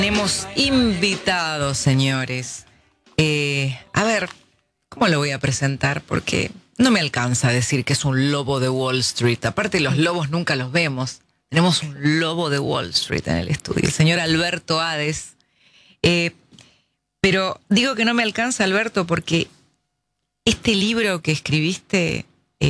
Tenemos invitados, señores. A ver, ¿cómo lo voy a presentar? Porque no me alcanza a decir que es un lobo de Wall Street. Aparte, los lobos nunca los vemos. Tenemos un lobo de Wall Street en el estudio, el señor Alberto Hades. Pero digo que no me alcanza, Alberto, porque este libro que escribiste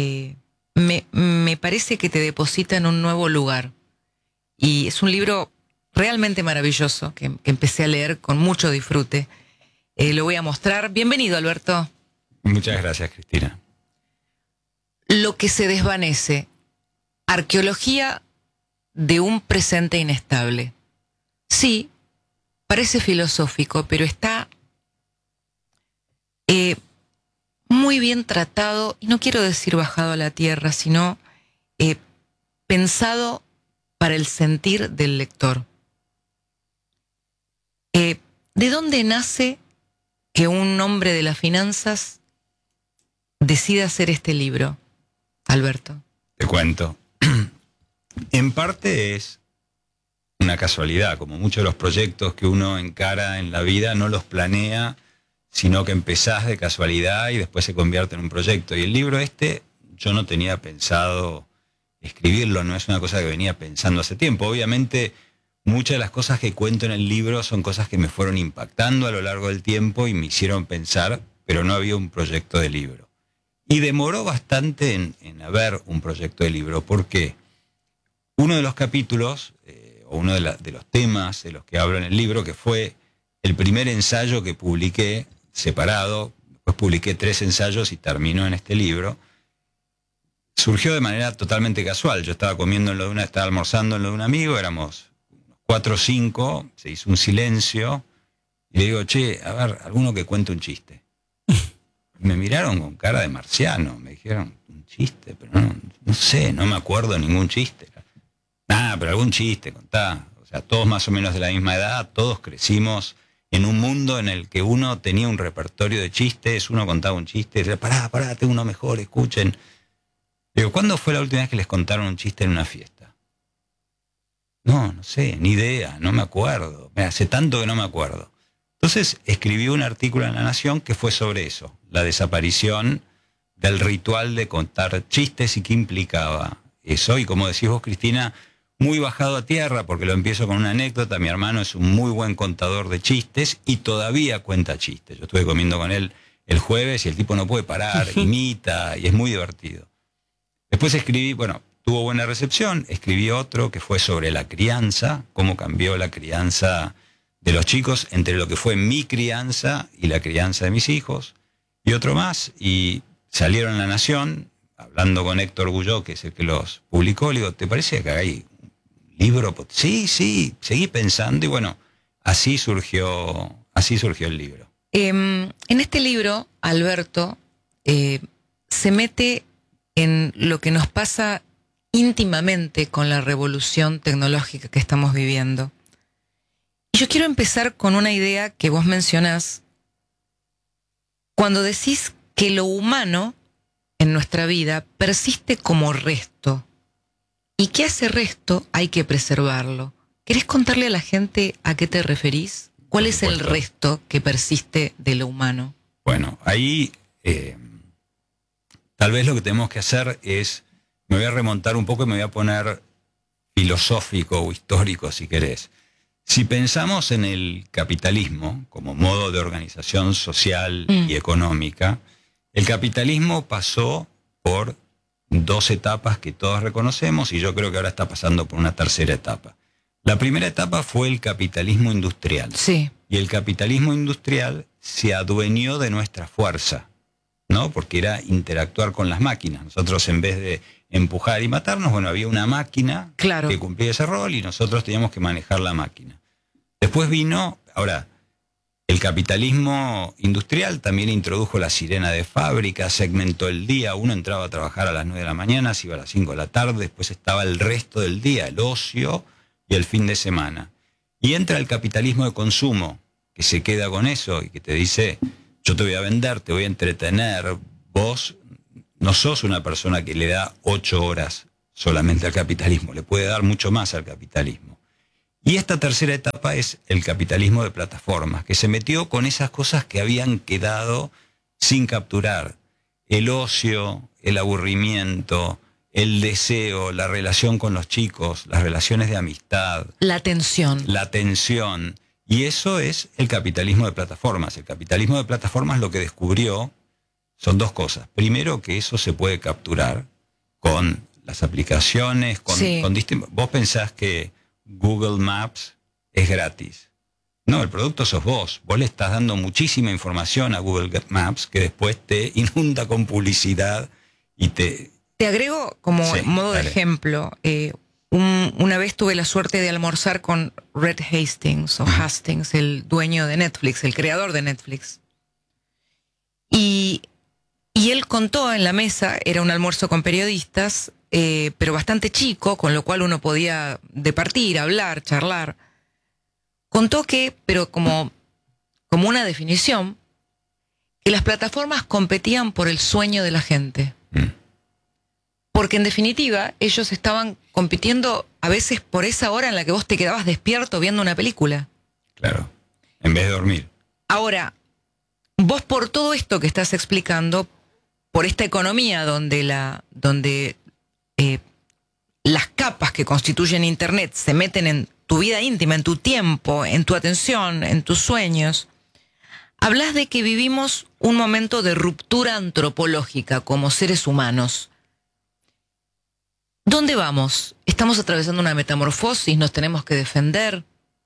me parece que te deposita en un nuevo lugar. Y es un libro realmente maravilloso que empecé a leer con mucho disfrute. Lo voy a mostrar. Bienvenido, Alberto. Muchas gracias, Cristina. Lo que se desvanece. Arqueología de un presente inestable. Sí, parece filosófico, pero está muy bien tratado, y no quiero decir bajado a la tierra, sino pensado para el sentir del lector. ¿De dónde nace que un hombre de las finanzas decida hacer este libro, Alberto? Te cuento. En parte es una casualidad, como muchos de los proyectos que uno encara en la vida no los planea, sino que empezás de casualidad y después se convierte en un proyecto. Y el libro yo no tenía pensado escribirlo, no es una cosa que venía pensando hace tiempo. Obviamente, muchas de las cosas que cuento en el libro son cosas que me fueron impactando a lo largo del tiempo y me hicieron pensar, pero no había un proyecto de libro. Y demoró bastante en haber un proyecto de libro, porque uno de los capítulos, o uno de los temas de los que hablo en el libro, que fue el primer ensayo que publiqué separado, después publiqué 3 ensayos y terminó en este libro, surgió de manera totalmente casual. Yo estaba estaba almorzando en lo de un amigo, éramos 4 o 5, se hizo un silencio, y le digo, che, a ver, alguno que cuente un chiste. Me miraron con cara de marciano, me dijeron, un chiste, pero no sé, no me acuerdo ningún chiste. Pero algún chiste, contá. O sea, todos más o menos de la misma edad, todos crecimos en un mundo en el que uno tenía un repertorio de chistes, uno contaba un chiste, y decía, pará, tengo uno mejor, escuchen. Digo, ¿cuándo fue la última vez que les contaron un chiste en una fiesta? No sé, ni idea, no me acuerdo. Hace tanto que no me acuerdo. Entonces escribí un artículo en La Nación que fue sobre eso, la desaparición del ritual de contar chistes y qué implicaba eso. Y como decís vos, Cristina, muy bajado a tierra, porque lo empiezo con una anécdota. Mi hermano es un muy buen contador de chistes y todavía cuenta chistes. Yo estuve comiendo con él el jueves y el tipo no puede parar, imita y es muy divertido. Después escribí, tuvo buena recepción, escribí otro que fue sobre la crianza, cómo cambió la crianza de los chicos entre lo que fue mi crianza y la crianza de mis hijos, y otro más, y salieron en La Nación, hablando con Héctor Gulló, que es el que los publicó. Le digo, ¿te parece que hay un libro? Sí, seguí pensando, y así surgió el libro. En este libro, Alberto se mete en lo que nos pasa íntimamente con la revolución tecnológica que estamos viviendo. Y yo quiero empezar con una idea que vos mencionás cuando decís que lo humano en nuestra vida persiste como resto, y que a ese resto hay que preservarlo. ¿Querés contarle a la gente a qué te referís? ¿Cuál es el resto que persiste de lo humano? Bueno, ahí tal vez lo que tenemos que hacer es, me voy a remontar un poco y me voy a poner filosófico o histórico, si querés. Si pensamos en el capitalismo como modo de organización social y económica, el capitalismo pasó por 2 etapas que todos reconocemos, y yo creo que ahora está pasando por una tercera etapa. La primera etapa fue el capitalismo industrial. Sí. Y el capitalismo industrial se adueñó de nuestra fuerza, ¿no? Porque era interactuar con las máquinas. Nosotros, en vez de empujar y matarnos, había una máquina que cumplía ese rol y nosotros teníamos que manejar la máquina. Después vino, el capitalismo industrial también introdujo la sirena de fábrica, segmentó el día. Uno entraba a trabajar a las 9 de la mañana, se iba a las 5 de la tarde, después estaba el resto del día, el ocio y el fin de semana. Y entra el capitalismo de consumo, que se queda con eso y que te dice, yo te voy a vender, te voy a entretener. Vos no sos una persona que le da 8 horas solamente al capitalismo, le puede dar mucho más al capitalismo. Y esta tercera etapa es el capitalismo de plataformas, que se metió con esas cosas que habían quedado sin capturar. El ocio, el aburrimiento, el deseo, la relación con los chicos, las relaciones de amistad. La atención. La atención. Y eso es el capitalismo de plataformas. El capitalismo de plataformas lo que descubrió son dos cosas. Primero, que eso se puede capturar con las aplicaciones, con vos pensás que Google Maps es gratis. No, el producto sos vos. Vos le estás dando muchísima información a Google Maps que después te inunda con publicidad y te... Te agrego como modo de ejemplo. Una vez tuve la suerte de almorzar con Reed Hastings, o Hastings, el dueño de Netflix, el creador de Netflix. Y él contó en la mesa, era un almuerzo con periodistas, pero bastante chico, con lo cual uno podía departir, hablar, charlar. Contó que, pero como una definición, que las plataformas competían por el sueño de la gente. Porque en definitiva, ellos estaban compitiendo a veces por esa hora en la que vos te quedabas despierto viendo una película. Claro, en vez de dormir. Ahora, vos por todo esto que estás explicando, por esta economía donde las capas que constituyen Internet se meten en tu vida íntima, en tu tiempo, en tu atención, en tus sueños, hablas de que vivimos un momento de ruptura antropológica como seres humanos. ¿Dónde vamos? ¿Estamos atravesando una metamorfosis? ¿Nos tenemos que defender?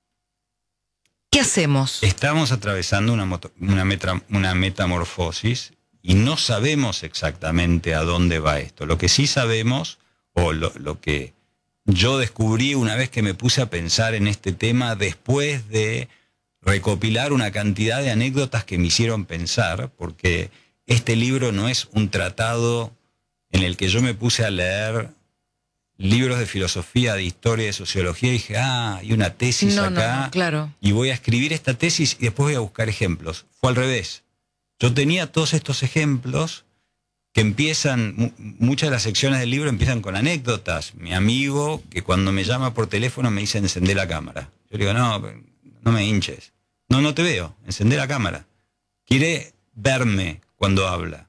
¿Qué hacemos? Estamos atravesando una metamorfosis y no sabemos exactamente a dónde va esto. Lo que sí sabemos, o lo que yo descubrí una vez que me puse a pensar en este tema, después de recopilar una cantidad de anécdotas que me hicieron pensar, porque este libro no es un tratado en el que yo me puse a leer libros de filosofía, de historia, de sociología, y dije, hay una tesis acá, no, claro. Y voy a escribir esta tesis y después voy a buscar ejemplos. Fue al revés. Yo tenía todos estos ejemplos que empiezan, muchas de las secciones del libro empiezan con anécdotas. Mi amigo, que cuando me llama por teléfono me dice, encendé la cámara. Yo le digo, no me hinches. No te veo, encendé la cámara. Quiere verme cuando habla.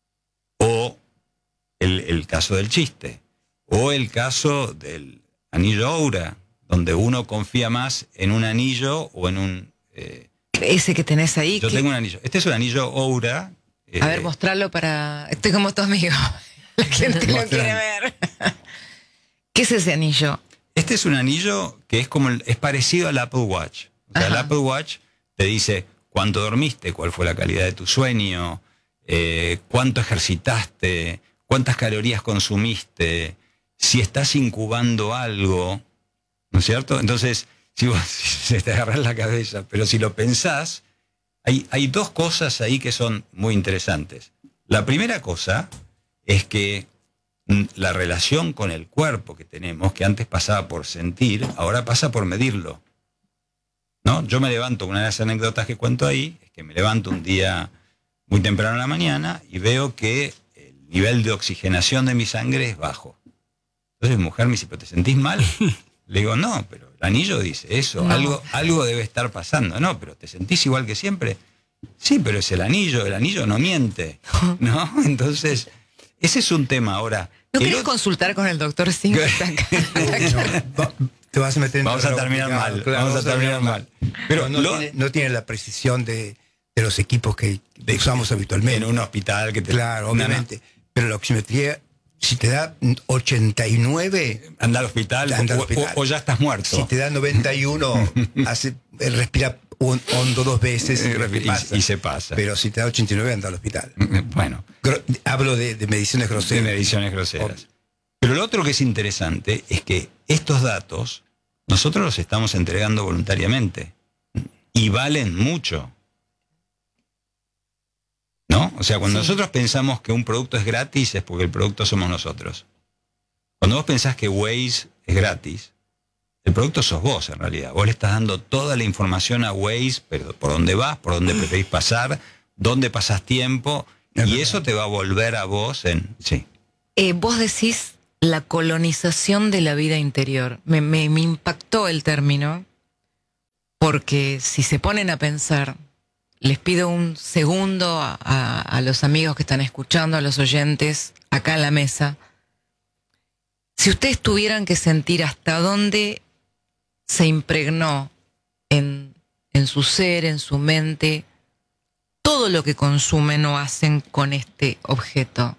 O el caso del chiste. O el caso del anillo Oura, donde uno confía más en un anillo o en un... ese que tenés ahí. Yo tengo un anillo. Este es un anillo Oura. A ver, mostrarlo para... Estoy como tu amigo. La gente lo quiere ver. ¿Qué es ese anillo? Este es un anillo que es parecido al Apple Watch. O sea, el Apple Watch te dice cuánto dormiste, cuál fue la calidad de tu sueño, cuánto ejercitaste, cuántas calorías consumiste, si estás incubando algo, ¿no es cierto? Entonces, si vos se te agarras la cabeza, pero si lo pensás, hay dos cosas ahí que son muy interesantes. La primera cosa es que la relación con el cuerpo que tenemos, que antes pasaba por sentir, ahora pasa por medirlo, ¿no? Yo me levanto, una de las anécdotas que cuento ahí, es que me levanto un día muy temprano en la mañana y veo que el nivel de oxigenación de mi sangre es bajo. Entonces mi mujer me dice, ¿pero te sentís mal? Le digo, no, pero el anillo dice eso, no. algo debe estar pasando. No, pero ¿te sentís igual que siempre? Sí, pero es el anillo no miente, ¿no? Entonces, ese es un tema ahora. ¿No querés consultar con el doctor Singh? Te vas a meter en vamos a terminar mal, claro, vamos a terminar mal. Pero no tiene la precisión de los equipos que usamos habitualmente. En un hospital que te... Claro, obviamente. Pero la oximetría... Si te da 89, anda al hospital, o ya estás muerto. Si te da 91, respira hondo 2 veces y se pasa. Pero si te da 89, anda al hospital. Bueno. Hablo de mediciones groseras. De mediciones groseras. Pero lo otro que es interesante es que estos datos nosotros los estamos entregando voluntariamente y valen mucho. ¿No? O sea, cuando nosotros pensamos que un producto es gratis es porque el producto somos nosotros. Cuando vos pensás que Waze es gratis, el producto sos vos en realidad. Vos le estás dando toda la información a Waze, pero por dónde vas, por dónde preferís pasar, dónde pasás tiempo, y eso te va a volver a vos en... Sí. Vos decís la colonización de la vida interior. Me impactó el término, porque si se ponen a pensar, les pido un segundo a los amigos que están escuchando, a los oyentes, acá en la mesa. Si ustedes tuvieran que sentir hasta dónde se impregnó en su ser, en su mente, todo lo que consumen o hacen con este objeto,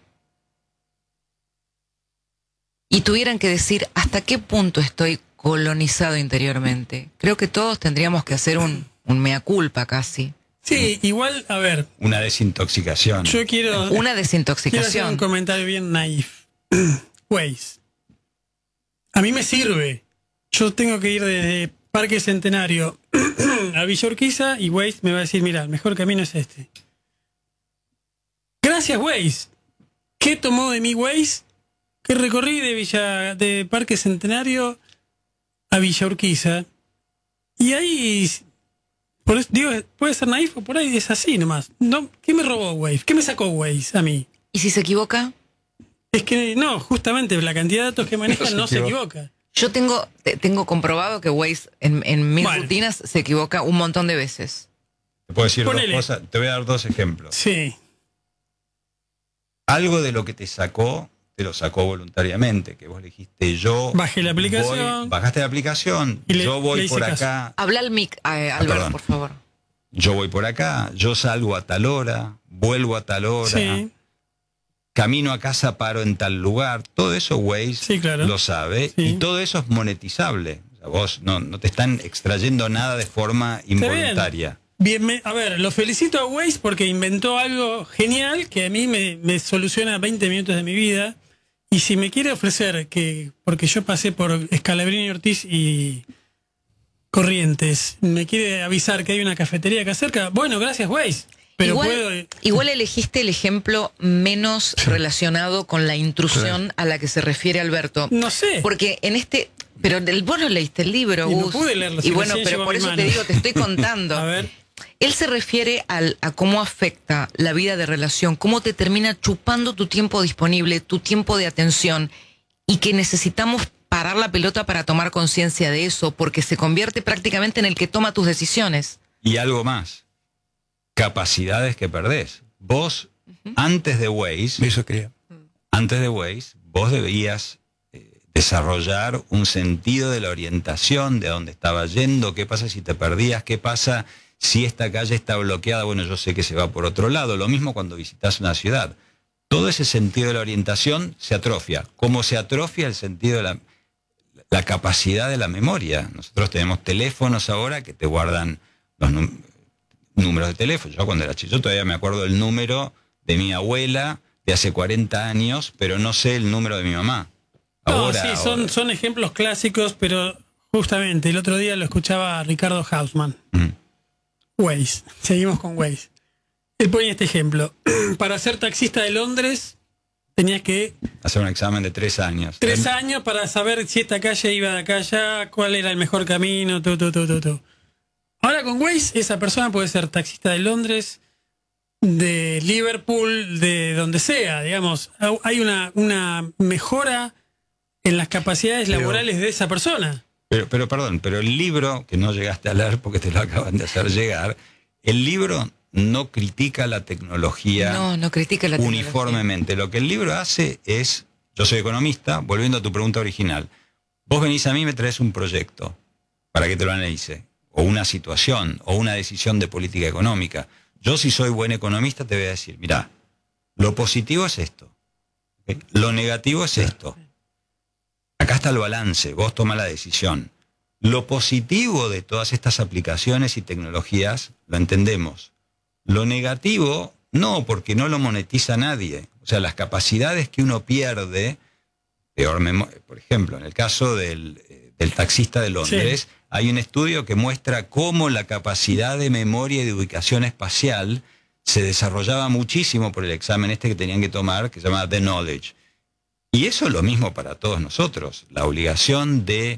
y tuvieran que decir hasta qué punto estoy colonizado interiormente, creo que todos tendríamos que hacer un mea culpa casi. Sí, igual, a ver. Una desintoxicación. Yo quiero... Una Quiero hacer desintoxicación. un comentario bien naif. Waze. A mí me sirve. Yo tengo que ir desde Parque Centenario a Villa Urquiza y Waze me va a decir, mira, el mejor camino es este. Gracias, Waze. ¿Qué tomó de mí Waze? Que recorrí de Parque Centenario a Villa Urquiza. Y ahí, por eso, digo, puede ser naif o por ahí es así nomás. No, ¿qué me robó Waze? ¿Qué me sacó Waze a mí? ¿Y si se equivoca? Es que no, justamente la cantidad de datos que manejan no se equivoca. Yo tengo comprobado que Waze en mis Bueno. rutinas se equivoca un montón de veces. Te puedo decir Ponele. dos cosas. Te voy a dar dos ejemplos. Sí. Algo de lo que te lo sacó voluntariamente, que vos le dijiste yo... Bajé la aplicación. Bajaste la aplicación, Y le yo voy hice por caso. acá, Habla al mic, Alberto, perdón. por favor. yo voy por acá, yo salgo a tal hora, vuelvo a tal hora, Sí. camino a casa, paro en tal lugar, todo eso Waze Sí, claro. lo sabe, Sí. y todo eso es monetizable. O sea, vos no te están extrayendo nada de forma involuntaria. Bien, a ver, lo felicito a Waze porque inventó algo genial que a mí me soluciona 20 minutos de mi vida. Y si me quiere ofrecer porque yo pasé por Scalabrini Ortiz y Corrientes, me quiere avisar que hay una cafetería acá cerca, bueno, gracias Waze. Pero igual elegiste el ejemplo menos relacionado con la intrusión a la que se refiere Alberto. No sé. Porque pero vos no leíste el libro, Y no Gus. pude leerlo, Y si bueno, recién pero llegó a por mi eso mano. te digo, te estoy contando. A ver. Él se refiere a cómo afecta la vida de relación, cómo te termina chupando tu tiempo disponible, tu tiempo de atención, y que necesitamos parar la pelota para tomar conciencia de eso, porque se convierte prácticamente en el que toma tus decisiones. Y algo más, capacidades que perdés. Vos, antes de Waze, Eso creo. vos debías desarrollar un sentido de la orientación, de dónde estabas yendo, qué pasa si te perdías, qué pasa si esta calle está bloqueada, bueno, yo sé que se va por otro lado. Lo mismo cuando visitas una ciudad. Todo ese sentido de la orientación se atrofia. Como se atrofia el sentido de la capacidad de la memoria. Nosotros tenemos teléfonos ahora que te guardan los números de teléfono. Yo cuando era chico, yo todavía me acuerdo el número de mi abuela de hace 40 años, pero no sé el número de mi mamá. Ahora, sí, son ejemplos clásicos, pero justamente el otro día lo escuchaba a Ricardo Hausman. Waze, seguimos con Waze. Él pone este ejemplo. Para ser taxista de Londres tenías que hacer un examen de 3 años. 3 años para saber si esta calle iba de acá allá, cuál era el mejor camino, todo. Ahora con Waze, esa persona puede ser taxista de Londres, de Liverpool, de donde sea, digamos. Hay una mejora en las capacidades laborales de esa persona. Pero perdón, pero el libro, que no llegaste a leer porque te lo acaban de hacer llegar, el libro no critica la tecnología, No critica la tecnología uniformemente. Lo que el libro hace es, yo soy economista, volviendo a tu pregunta original, vos venís a mí y me traes un proyecto para que te lo analice, o una situación, o una decisión de política económica. Yo, si soy buen economista, te voy a decir, mirá, lo positivo es esto, ¿okay? Lo negativo es esto. Acá está el balance, vos toma la decisión. Lo positivo de todas estas aplicaciones y tecnologías lo entendemos. Lo negativo, no, porque no lo monetiza nadie. O sea, las capacidades que uno pierde, por ejemplo, en el caso del taxista de Londres, sí, hay un estudio que muestra cómo la capacidad de memoria y de ubicación espacial se desarrollaba muchísimo por el examen que tenían que tomar, que se llama The Knowledge. Y eso es lo mismo para todos nosotros. La obligación, que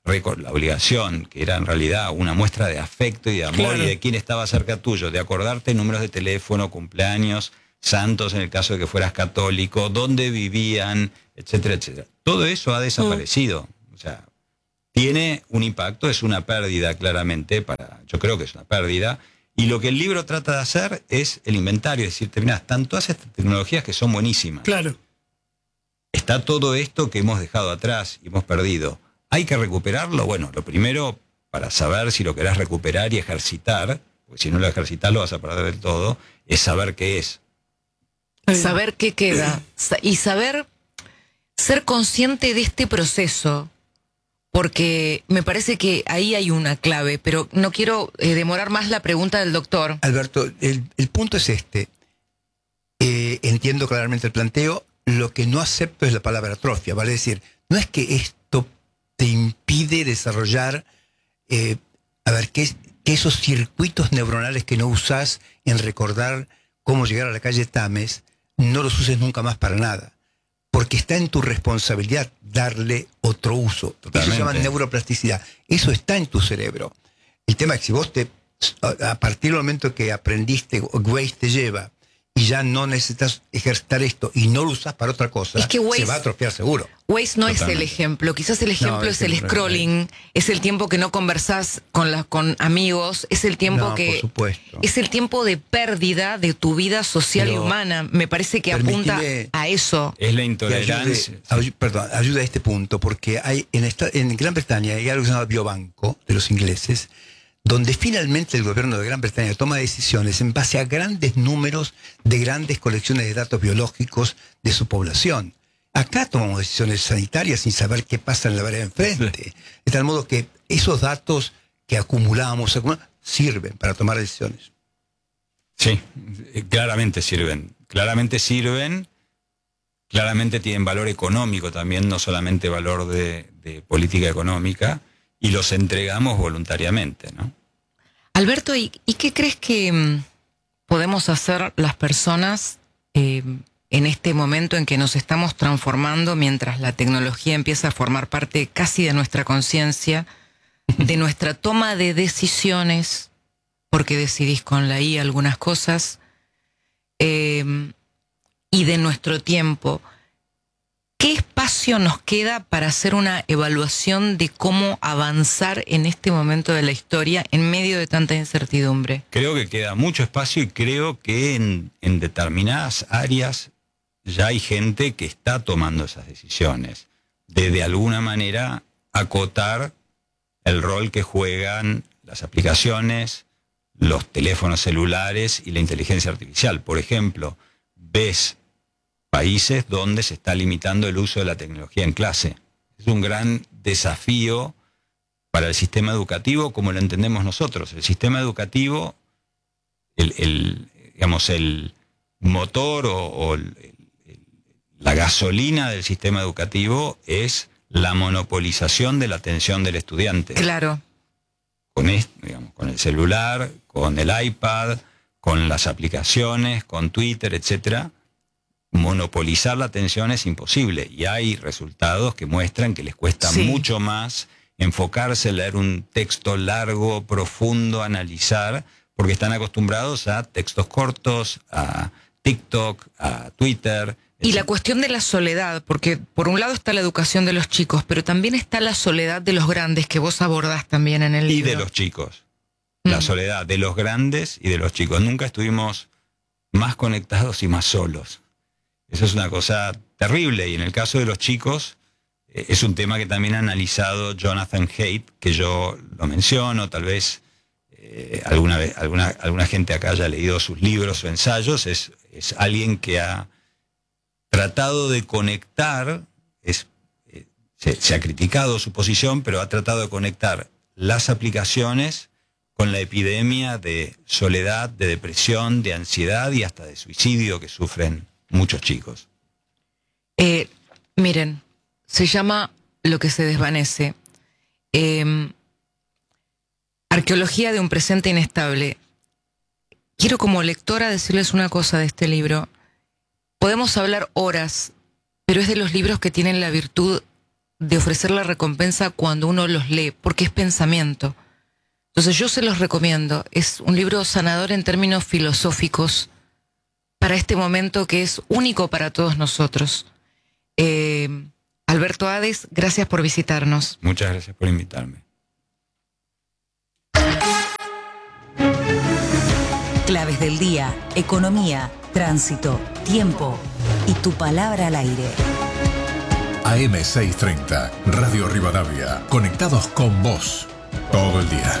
era en realidad una muestra de afecto y de amor, claro, y de quién estaba cerca tuyo, de acordarte números de teléfono, cumpleaños, santos en el caso de que fueras católico, dónde vivían, etcétera, etcétera. Todo eso ha desaparecido. O sea, tiene un impacto, es una pérdida claramente, yo creo que es una pérdida, y lo que el libro trata de hacer es el inventario, es decir, mirá, están todas estas tecnologías que son buenísimas. Claro. Está todo esto que hemos dejado atrás y hemos perdido. ¿Hay que recuperarlo? Bueno, lo primero, para saber si lo querés recuperar y ejercitar, porque si no lo ejercitas lo vas a perder del todo, es saber qué es. Saber qué queda y saber ser consciente de este proceso, porque me parece que ahí hay una clave, pero no quiero demorar más la pregunta del doctor. Alberto, el punto es este. Entiendo claramente el planteo. Lo que no acepto es la palabra atrofia, vale decir, no es que esto te impide desarrollar, que esos circuitos neuronales que no usás en recordar cómo llegar a la calle Tames, no los uses nunca más para nada. Porque está en tu responsabilidad darle otro uso. Totalmente. Eso se llama neuroplasticidad. Eso está en tu cerebro. El tema es que si vos a partir del momento que aprendiste, Waze te lleva, y ya no necesitas ejercitar esto y no lo usas para otra cosa, Es que Waze, se va a atrofiar seguro. Waze no Totalmente. es el ejemplo. Quizás el ejemplo No, es el ejemplo, scrolling, es el tiempo que no conversás con amigos, es el tiempo No, que por supuesto. es el tiempo de pérdida de tu vida social y Pero humana. Me parece que apunta permitime- a eso. Es la Que intolerancia. ayuda a este punto, porque hay en Gran Bretaña hay algo que se llama biobanco de los ingleses, donde finalmente el gobierno de Gran Bretaña toma decisiones en base a grandes números de grandes colecciones de datos biológicos de su población. Acá tomamos decisiones sanitarias sin saber qué pasa en la vereda enfrente. De tal modo que esos datos que acumulamos sirven para tomar decisiones. Sí, claramente sirven. Claramente sirven. Claramente tienen valor económico también, no solamente valor de política económica, y los entregamos voluntariamente, ¿no? Alberto, ¿y qué crees que podemos hacer las personas en este momento en que nos estamos transformando mientras la tecnología empieza a formar parte casi de nuestra conciencia, de nuestra toma de decisiones, porque decidís con la IA algunas cosas, y de nuestro tiempo? ¿Qué espacio nos queda para hacer una evaluación de cómo avanzar en este momento de la historia en medio de tanta incertidumbre? Creo que queda mucho espacio y creo que en determinadas áreas ya hay gente que está tomando esas decisiones, de alguna manera acotar el rol que juegan las aplicaciones, los teléfonos celulares y la inteligencia artificial. Por ejemplo, ves países donde se está limitando el uso de la tecnología en clase. Es un gran desafío para el sistema educativo como lo entendemos nosotros. El sistema educativo, el motor la gasolina del sistema educativo es la monopolización de la atención del estudiante. Claro. Con el celular, con el iPad, con las aplicaciones, con Twitter, etcétera. Monopolizar la atención es imposible y hay resultados que muestran que les cuesta mucho más enfocarse, leer un texto largo, profundo, analizar, porque están acostumbrados a textos cortos, a TikTok, a Twitter. Y la cuestión de la soledad, porque por un lado está la educación de los chicos, pero también está la soledad de los grandes que vos abordás también en el libro. Y de los chicos. La soledad de los grandes y de los chicos. Nunca estuvimos más conectados y más solos. Eso es una cosa terrible y en el caso de los chicos es un tema que también ha analizado Jonathan Haidt, que yo lo menciono, tal vez alguna gente acá haya leído sus libros o ensayos. Es alguien que ha tratado de conectar, se ha criticado su posición, pero ha tratado de conectar las aplicaciones con la epidemia de soledad, de depresión, de ansiedad y hasta de suicidio que sufren muchos chicos. Miren, se llama Lo que se desvanece. Arqueología de un presente inestable. Quiero como lectora decirles una cosa de este libro. Podemos hablar horas, pero es de los libros que tienen la virtud de ofrecer la recompensa cuando uno los lee, porque es pensamiento. Entonces yo se los recomiendo. Es un libro sanador en términos filosóficos para este momento que es único para todos nosotros. Alberto Hades, gracias por visitarnos. Muchas gracias por invitarme. Claves del día, economía, tránsito, tiempo y tu palabra al aire. AM630, Radio Rivadavia, conectados con vos todo el día.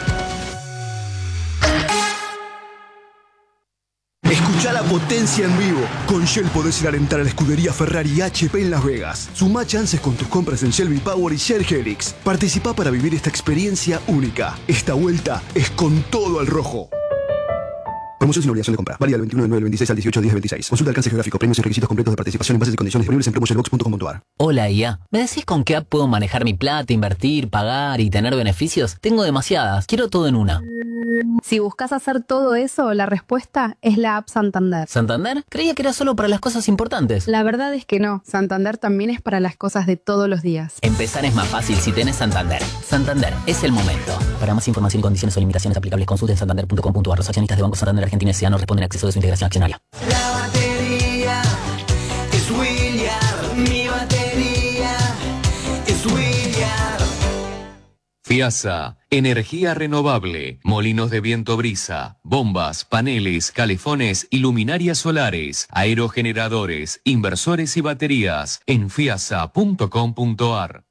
Escucha la potencia en vivo. Con Shell podés ir a alentar a la escudería Ferrari HP en Las Vegas. Sumá chances con tus compras en Shell V-Power y Shell Helix. Participá para vivir esta experiencia única. Esta vuelta es con todo al rojo. Promoción sin obligación de compra. Válida del 21 del 9 del 26 al 18 del 10 del 26. Consulta alcance geográfico, premios y requisitos completos de participación en bases y condiciones disponibles en promoshellbox.com.ar. Hola IA, ¿me decís con qué app puedo manejar mi plata, invertir, pagar y tener beneficios? Tengo demasiadas, quiero todo en una. Si buscas hacer todo eso, la respuesta es la app Santander. ¿Santander? Creía que era solo para las cosas importantes. La verdad es que no, Santander también es para las cosas de todos los días. Empezar es más fácil si tenés Santander. Santander, es el momento. Para más información y condiciones o limitaciones aplicables, consulten santander.com.ar. Los accionistas de Banco Santander Argentina S.A. no responden a acceso de su integración accionaria. La batería es William, mi batería es William. FIASA, energía renovable, molinos de viento brisa, bombas, paneles, calefones y luminarias solares, aerogeneradores, inversores y baterías en fiasa.com.ar.